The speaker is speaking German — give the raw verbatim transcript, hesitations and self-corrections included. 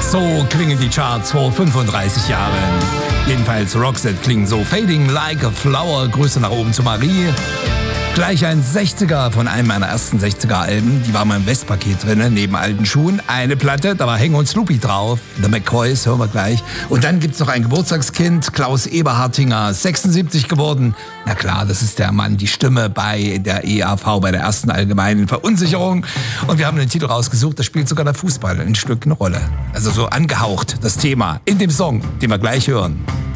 So klingen die Charts vor fünfunddreißig Jahren. Jedenfalls Roxette klingen so. Fading Like a Flower, Grüße nach oben zu Marie. Gleich ein sechziger von einem meiner ersten sechziger-Alben. Die war mal im Westpaket drin, neben alten Schuhen. Eine Platte, da war Hank und Snoopy drauf. The McCoys, hören wir gleich. Und dann gibt's noch ein Geburtstagskind, Klaus Eberhartinger, sechsundsiebzig geworden. Na klar, das ist der Mann, die Stimme bei der E A V, bei der ersten allgemeinen Verunsicherung. Und wir haben den Titel rausgesucht, da spielt sogar der Fußball ein Stück eine Rolle. Also so angehaucht, das Thema in dem Song, den wir gleich hören.